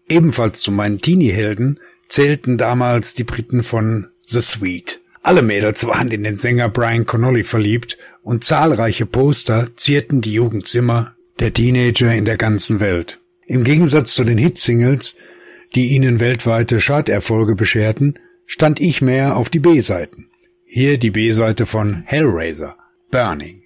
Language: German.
Ebenfalls zu meinen Teenie-Helden zählten damals die Briten von The Sweet. Alle Mädels waren in den Sänger Brian Connolly verliebt und zahlreiche Poster zierten die Jugendzimmer der Teenager in der ganzen Welt. Im Gegensatz zu den Hitsingles, die ihnen weltweite Charterfolge bescherten, stand ich mehr auf die B-Seiten. Hier die B-Seite von Hellraiser, Burning.